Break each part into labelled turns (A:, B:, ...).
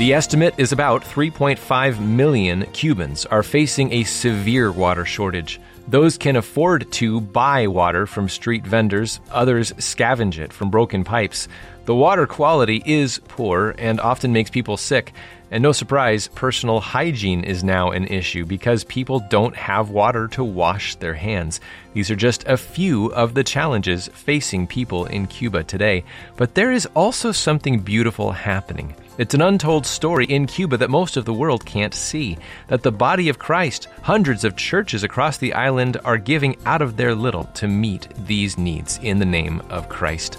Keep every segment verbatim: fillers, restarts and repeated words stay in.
A: The estimate is about three point five million Cubans are facing a severe water shortage. Those can afford to buy water from street vendors, others scavenge it from broken pipes. The water quality is poor and often makes people sick. And no surprise, personal hygiene is now an issue because people don't have water to wash their hands. These are just a few of the challenges facing people in Cuba today. But there is also something beautiful happening. It's an untold story in Cuba that most of the world can't see, that the body of Christ, hundreds of churches across the island, are giving out of their little to meet these needs in the name of Christ.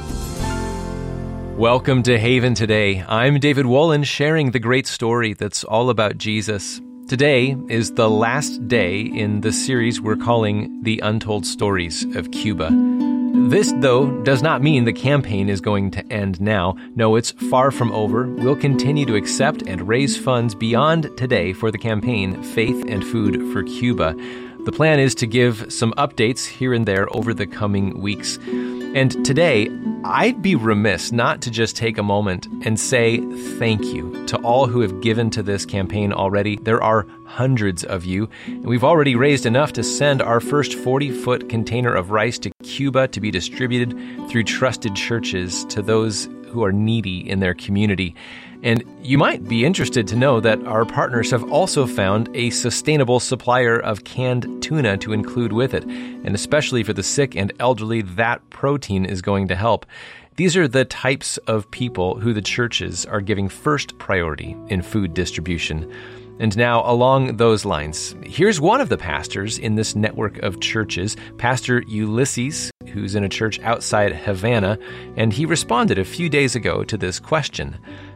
A: Welcome to Haven Today. I'm David Wolin, sharing the great story that's all about Jesus. Today is the last day in the series we're calling The Untold Stories of Cuba. This, though, does not mean the campaign is going to end now. No, it's far from over. We'll continue to accept and raise funds beyond today for the campaign Faith and Food for Cuba. The plan is to give some updates here and there over the coming weeks. And today, I'd be remiss not to just take a moment and say thank you to all who have given to this campaign already. There are hundreds of you, and we've already raised enough to send our first forty-foot container of rice to Cuba to be distributed through trusted churches to those who are needy in their community. And you might be interested to know that our partners have also found a sustainable supplier of canned tuna to include with it. And especially for the sick and elderly, that protein is going to help. These are the types of people who the churches are giving first priority in food distribution. And now, along those lines, here's one of the pastors in this network of churches, Pastor Ulysses, who's in a church outside Havana, and he responded a few days ago to this question.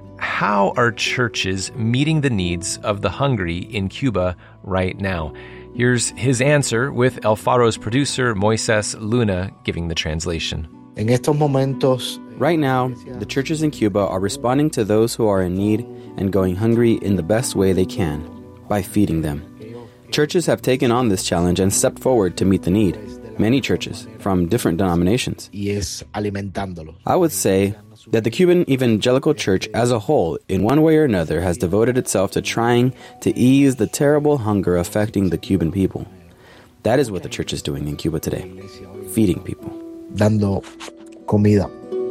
A: How are churches meeting the needs of the hungry in Cuba right now? Here's his answer with El Faro's producer, Moises Luna, giving the translation.
B: En estos momentos,
C: right now, the churches in Cuba are responding to those who are in need and going hungry in the best way they can, by feeding them. Churches have taken on this challenge and stepped forward to meet the need. Many churches, from different denominations.
B: Y es alimentándolos.
C: I would say that the Cuban evangelical church as a whole, in one way or another, has devoted itself to trying to ease the terrible hunger affecting the Cuban people. That is what the church is doing in Cuba today, feeding people.
B: Dando comida.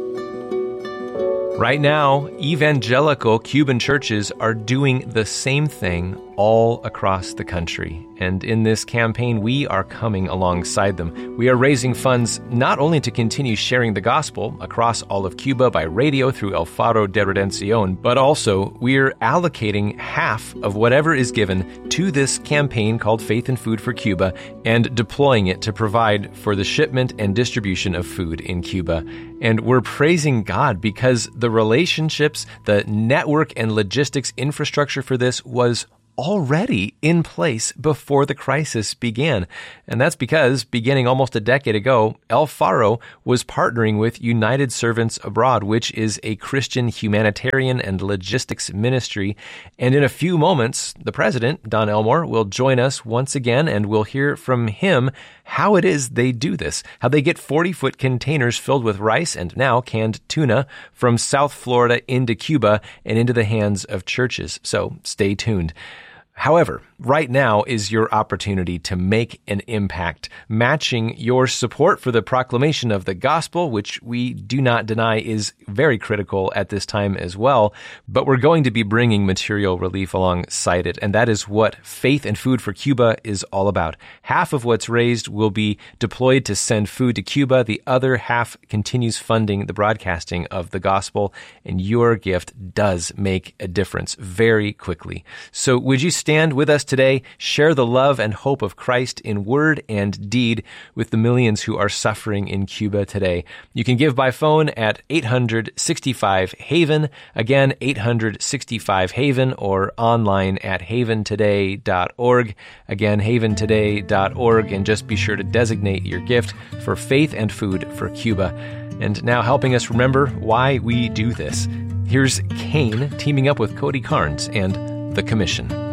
A: Right now, evangelical Cuban churches are doing the same thing all across the country. And in this campaign, we are coming alongside them. We are raising funds not only to continue sharing the gospel across all of Cuba by radio through El Faro de Redención, but also we're allocating half of whatever is given to this campaign called Faith and Food for Cuba and deploying it to provide for the shipment and distribution of food in Cuba. And we're praising God because the relationships, the network and logistics infrastructure for this was already in place before the crisis began. And that's because, beginning almost a decade ago, El Faro was partnering with United Servants Abroad, which is a Christian humanitarian and logistics ministry. And in a few moments, the president, Don Elmore, will join us once again, and we'll hear from him how it is they do this, how they get forty-foot containers filled with rice and now canned tuna from South Florida into Cuba and into the hands of churches. So stay tuned. However, right now is your opportunity to make an impact, matching your support for the proclamation of the gospel, which we do not deny is very critical at this time as well, but we're going to be bringing material relief alongside it, and that is what Faith and Food for Cuba is all about. Half of what's raised will be deployed to send food to Cuba. The other half continues funding the broadcasting of the gospel, and your gift does make a difference very quickly. So would you stand with us today, share the love and hope of Christ in word and deed with the millions who are suffering in Cuba today. You can give by phone at eight hundred sixty-five HAVEN, again, eight hundred sixty-five HAVEN, or online at haven today dot org, again, haven today dot org, and just be sure to designate your gift for Faith and Food for Cuba. And now helping us remember why we do this, here's Cain teaming up with Cody Carnes and The Commission.